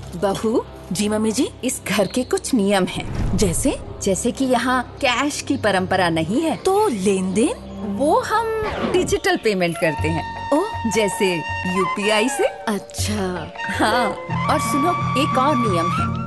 बहू। जी मम्मी जी। इस घर के कुछ नियम हैं। जैसे कि यहाँ कैश की परंपरा नहीं है, तो लेन देन वो हम डिजिटल पेमेंट करते हैं। ओह, जैसे यूपीआई से। अच्छा। हाँ, और सुनो, एक और नियम है,